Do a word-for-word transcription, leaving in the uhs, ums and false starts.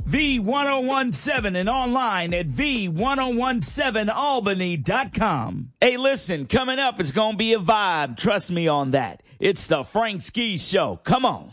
V ten seventeen and online at V ten seventeen Albany dot com. Hey, listen, coming up, it's going to be a vibe. Trust me on that. It's the Frank Ski Show. Come on.